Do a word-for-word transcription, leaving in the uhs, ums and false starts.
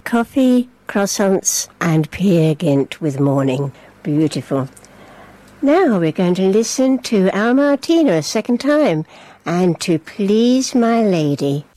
coffee, croissants, and Peer Gynt with morning. Beautiful. Now we're going to listen to Al Martino a second time, and To Please My Lady.